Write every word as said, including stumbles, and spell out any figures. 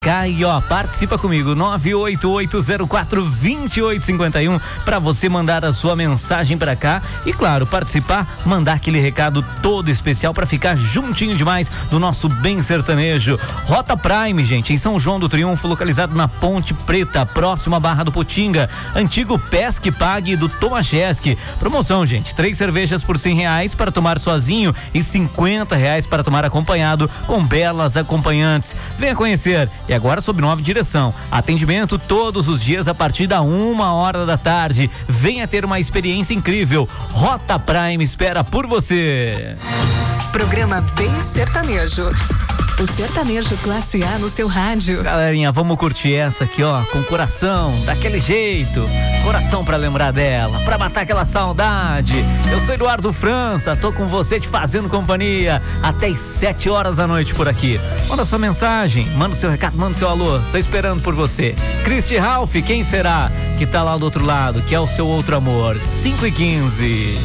E ó, participa comigo, nove oito oito zero quatro dois oito cinco um, para você mandar a sua mensagem para cá e, claro, participar, mandar aquele recado todo especial para ficar juntinho demais do nosso bem sertanejo. Rota Prime, gente, em São João do Triunfo, localizado na Ponte Preta, próximo à Barra do Putinga, antigo Pesque Pague do Tomaszewski. Promoção, gente, três cervejas por cem reais para tomar sozinho e cinquenta reais para tomar acompanhado, com belas acompanhantes. Venha conhecer. E agora sob nova direção. Atendimento todos os dias a partir da uma hora da tarde. Venha ter uma experiência incrível. Rota Prime espera por você. Programa Bem Sertanejo. O sertanejo classe A no seu rádio. Galerinha, vamos curtir essa aqui, ó, com coração, daquele jeito. Coração pra lembrar dela, pra matar aquela saudade. Eu sou Eduardo França, tô com você te fazendo companhia até as sete horas da noite por aqui. Manda sua mensagem, manda seu recado, manda seu alô. Tô esperando por você. Cristi Ralph, quem será que tá lá do outro lado, que é o seu outro amor? cinco e quinze.